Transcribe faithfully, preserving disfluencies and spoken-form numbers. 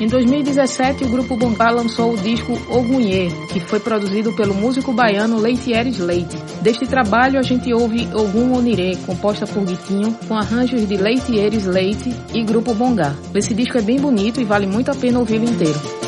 Em dois mil e dezessete, o Grupo Bongá lançou o disco Ogunhê, que foi produzido pelo músico baiano Leitieres Leite. Deste trabalho, a gente ouve Ogum Onirê, composta por Guitinho, com arranjos de Leitieres Leite e Grupo Bongá. Esse disco é bem bonito e vale muito a pena ouvi-lo inteiro.